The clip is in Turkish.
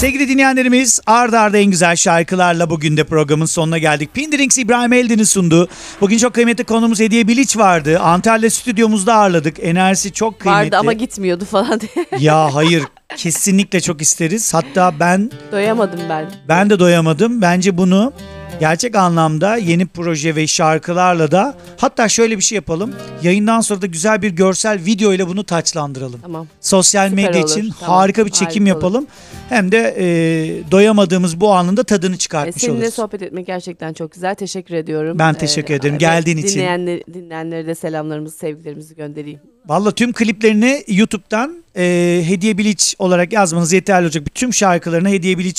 Sevgili dinleyenlerimiz, ard arda en güzel şarkılarla bugün de programın sonuna geldik. Pindirinks İbrahim Eldin'i sundu. Bugün çok kıymetli konuğumuz Hediye Bilic vardı. Antalya stüdyomuzda ağırladık. Enerjisi çok kıymetli. Vardı ama gitmiyordu falan diye. Ya hayır, kesinlikle çok isteriz. Hatta Doyamadım ben. ben de doyamadım. Bence bunu gerçek anlamda yeni proje ve şarkılarla da, hatta şöyle bir şey yapalım. Yayından sonra da güzel bir görsel video ile bunu taçlandıralım. Tamam. Sosyal Süper medya olur. için Tamam. harika bir çekim Harika olur. yapalım. Hem de doyamadığımız bu anın da tadını çıkartmış Seninle oluruz. sohbet etmek gerçekten çok güzel. Teşekkür ediyorum. Ben teşekkür ederim ve geldiğin için. Dinleyenlere de selamlarımızı, sevgilerimizi göndereyim. Vallahi tüm kliplerini YouTube'dan Hediye Bilic olarak yazmanız yeterli olacak. Tüm şarkılarını Hediye Bilic